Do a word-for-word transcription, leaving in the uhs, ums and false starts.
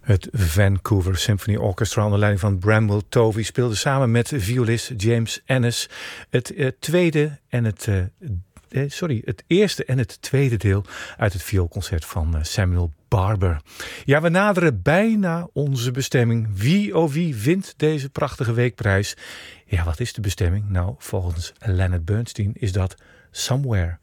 Het Vancouver Symphony Orchestra onder leiding van Bramwell Tovey speelde samen met violist James Ennis het uh, tweede en het uh, eh, sorry, het eerste en het tweede deel uit het vioolconcert van uh, Samuel Barber. Ja, we naderen bijna onze bestemming. Wie oh wie wint deze prachtige weekprijs? Ja, wat is de bestemming? Nou, volgens Leonard Bernstein is dat Somewhere